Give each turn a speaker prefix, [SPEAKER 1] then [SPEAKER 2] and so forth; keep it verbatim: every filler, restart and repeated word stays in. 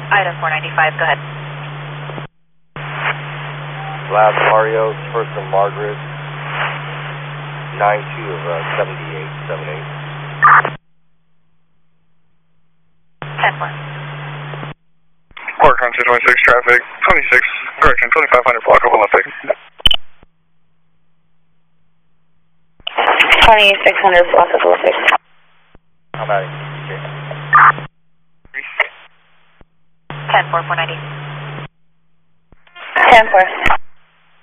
[SPEAKER 1] Item four ninety-five, go ahead.
[SPEAKER 2] Last Mario, first and Margaret, nine two of uh, seventy-eight, seven eight.
[SPEAKER 1] ten four.
[SPEAKER 3] Port Country twenty-six, traffic, twenty-six, correction, twenty-five hundred block of Olympic.
[SPEAKER 1] twenty-six hundred block of Olympic.
[SPEAKER 2] How about it?
[SPEAKER 1] ten four, four ninety. ten four.